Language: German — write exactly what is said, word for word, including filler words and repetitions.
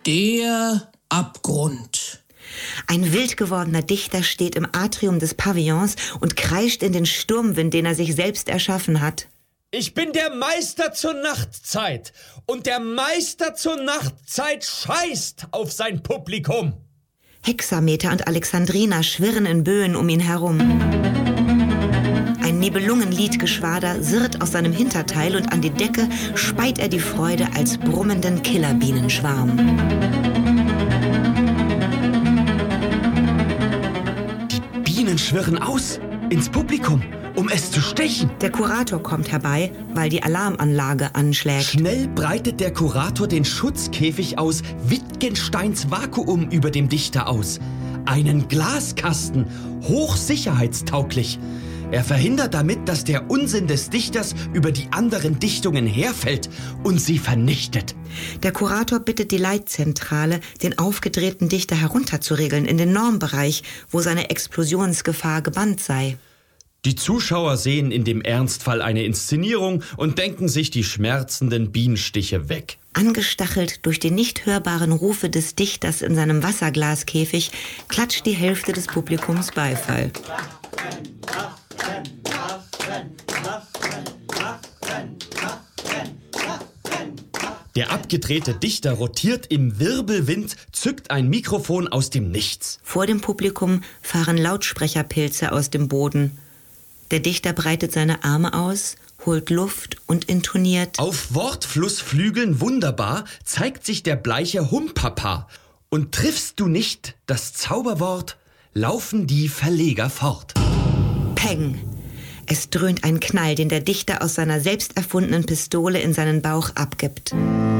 Der Abgrund. Ein wild gewordener Dichter steht im Atrium des Pavillons und kreischt in den Sturmwind, den er sich selbst erschaffen hat. Ich bin der Meister zur Nachtzeit und der Meister zur Nachtzeit scheißt auf sein Publikum. Hexameter und Alexandrina schwirren in Böen um ihn herum. Ein Nibelungenliedgeschwader sirrt aus seinem Hinterteil und an die Decke speit er die Freude als brummenden Killerbienenschwarm. Die Bienen schwirren aus ins Publikum, um es zu stechen. Der Kurator kommt herbei, weil die Alarmanlage anschlägt. Schnell breitet der Kurator den Schutzkäfig aus Wittgensteins Vakuum über dem Dichter aus. Einen Glaskasten, hochsicherheitstauglich. Er verhindert damit, dass der Unsinn des Dichters über die anderen Dichtungen herfällt und sie vernichtet. Der Kurator bittet die Leitzentrale, den aufgedrehten Dichter herunterzuregeln in den Normbereich, wo seine Explosionsgefahr gebannt sei. Die Zuschauer sehen in dem Ernstfall eine Inszenierung und denken sich die schmerzenden Bienenstiche weg. Angestachelt durch die nicht hörbaren Rufe des Dichters in seinem Wasserglaskäfig, klatscht die Hälfte des Publikums Beifall. Der abgedrehte Dichter rotiert im Wirbelwind, zückt ein Mikrofon aus dem Nichts. Vor dem Publikum fahren Lautsprecherpilze aus dem Boden. Der Dichter breitet seine Arme aus, holt Luft und intoniert. Auf Wortflussflügeln wunderbar zeigt sich der bleiche Humpapa. Und triffst du nicht das Zauberwort, laufen die Verleger fort. Peng! Es dröhnt ein Knall, den der Dichter aus seiner selbst erfundenen Pistole in seinen Bauch abgibt.